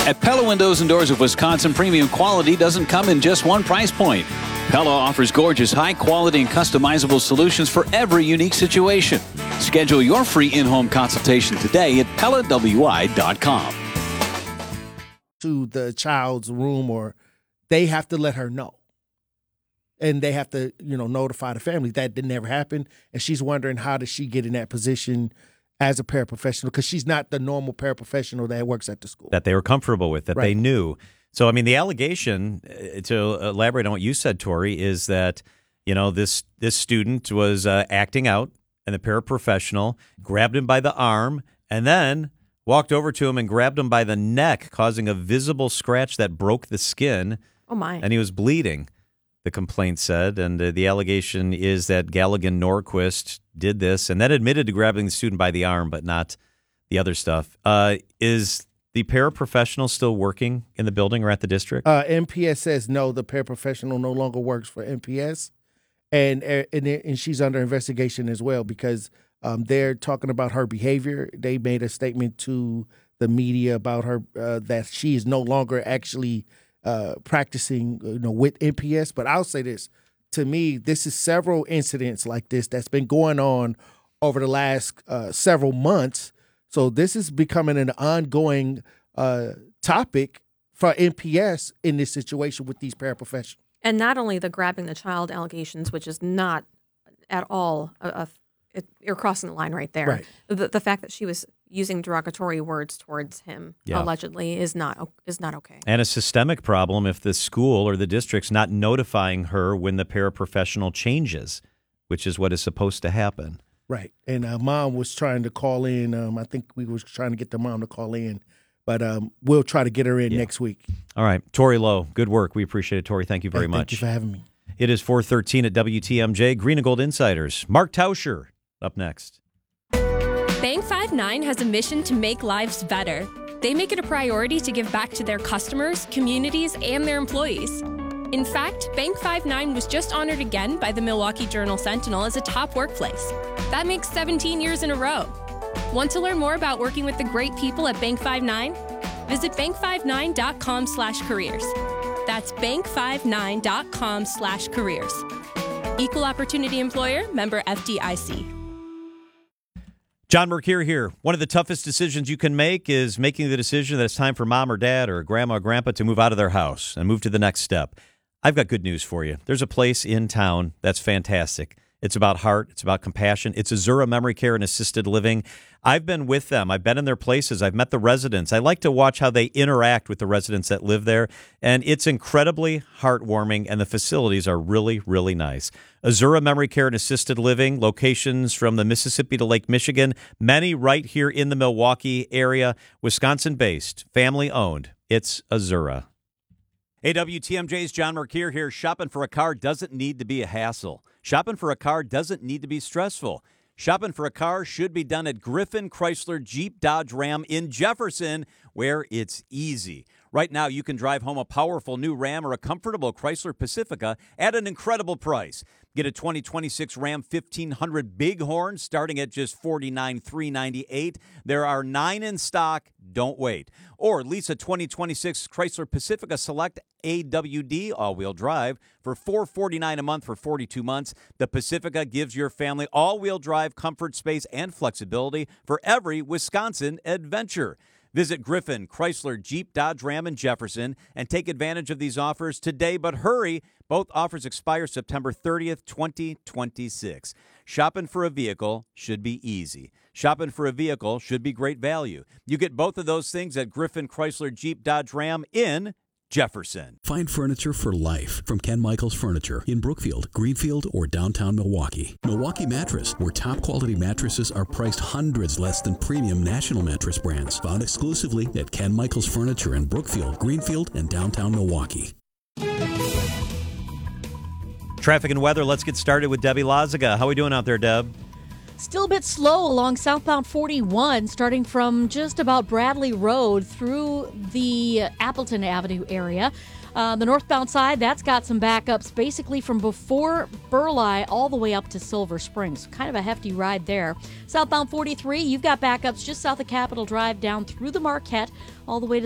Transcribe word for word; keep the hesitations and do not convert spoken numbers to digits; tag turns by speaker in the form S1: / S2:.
S1: At Pella Windows and Doors of Wisconsin, premium quality doesn't come in just one price point. Pella offers gorgeous, high-quality and customizable solutions for every unique situation. Schedule your free in-home consultation today at pella w i dot com.
S2: To the child's room, or they have to let her know. And they have to, you know, notify the family. That didn't ever happen. And she's wondering, how did she get in that position as a paraprofessional? Because she's not the normal paraprofessional that works at the school.
S3: That they were comfortable with, that
S2: Right.
S3: they knew. So, I mean, the allegation, uh, to elaborate on what you said, Tori, is that, you know, this this student was uh, acting out, and the paraprofessional grabbed him by the arm and then walked over to him and grabbed him by the neck, causing a visible scratch that broke the skin.
S4: Oh, my.
S3: And he was bleeding, the complaint said. And uh, the allegation is that Galligan Norquist did this and then admitted to grabbing the student by the arm, but not the other stuff. Uh, is the paraprofessional still working in the building or at the district?
S2: Uh, N P S says no, the paraprofessional no longer works for N P S. And and, and she's under investigation as well, because um, they're talking about her behavior. They made a statement to the media about her uh, that she is no longer actually uh, practicing, you know, with N P S. But I'll say this. To me, this is several incidents like this that's been going on over the last uh, several months. So this is becoming an ongoing uh, topic for N P S in this situation with these paraprofessionals.
S4: And not only the grabbing the child allegations, which is not at all, a, a, it, you're crossing the line right there.
S2: Right.
S4: The, the fact that she was using derogatory words towards him,
S3: Yeah.
S4: allegedly, is not is not okay.
S3: And a systemic problem if the school or the district's not notifying her when the paraprofessional changes, which is what is supposed to happen.
S2: Right. And uh, mom was trying to call in. Um, I think we was trying to get the mom to call in, but um, we'll try to get her in
S3: Yeah.
S2: next week.
S3: All right. Tori Lowe, good work. We appreciate it, Tori. Thank you very
S2: Hey,
S3: much.
S2: Thank you for having me.
S3: It is four thirteen at W T M J. Green and Gold Insiders. Mark Tauscher up next.
S5: Bank five nine has a mission to make lives better. They make it a priority to give back to their customers, communities, and their employees. In fact, Bank five nine was just honored again by the Milwaukee Journal Sentinel as a top workplace. That makes seventeen years in a row. Want to learn more about working with the great people at Bank five nine? Visit bank five nine dot com slash careers. That's bank five nine dot com slash careers. Equal Opportunity Employer, member F D I C.
S3: John Mercure here. One of the toughest decisions you can make is making the decision that it's time for mom or dad or grandma or grandpa to move out of their house and move to the next step. I've got good news for you. There's a place in town that's fantastic. It's about heart. It's about compassion. It's Azura Memory Care and Assisted Living. I've been with them. I've been in their places. I've met the residents. I like to watch how they interact with the residents that live there, and it's incredibly heartwarming, and the facilities are really, really nice. Azura Memory Care and Assisted Living, locations from the Mississippi to Lake Michigan, many right here in the Milwaukee area, Wisconsin-based, family-owned. It's Azura. Hey, W T M J's John Mercure here. Shopping for a car doesn't need to be a hassle. Shopping for a car doesn't need to be stressful. Shopping for a car should be done at Griffin Chrysler Jeep Dodge Ram in Jefferson, where it's easy. Right now, you can drive home a powerful new Ram or a comfortable Chrysler Pacifica at an incredible price. Get a twenty twenty-six Ram fifteen hundred Bighorn starting at just forty-nine thousand three hundred ninety-eight dollars. There are nine in stock. Don't wait. Or lease a twenty twenty-six Chrysler Pacifica Select A W D all-wheel drive for four hundred forty-nine dollars a month for forty-two months. The Pacifica gives your family all-wheel drive comfort, space, and flexibility for every Wisconsin adventure. Visit Griffin Chrysler Jeep Dodge Ram in Jefferson and take advantage of these offers today, but hurry. Both offers expire September thirtieth, twenty twenty-six. Shopping for a vehicle should be easy. Shopping for a vehicle should be great value. You get both of those things at Griffin Chrysler Jeep Dodge Ram in Jefferson.
S6: Find furniture for life from Ken Michaels Furniture in Brookfield, Greenfield, or downtown Milwaukee. Milwaukee Mattress, where top quality mattresses are priced hundreds less than premium national mattress brands. Found exclusively at Ken Michaels Furniture in Brookfield, Greenfield, and downtown Milwaukee.
S3: Traffic and weather. Let's get started with Debbie Lazaga. How are we doing out there, Deb?
S7: Still a bit slow along southbound forty-one, starting from just about Bradley Road through the Appleton Avenue area. Uh, the northbound side, that's got some backups basically from before Burleigh all the way up to Silver Springs. Kind of a hefty ride there. Southbound forty-three, you've got backups just south of Capitol Drive down through the Marquette all the way to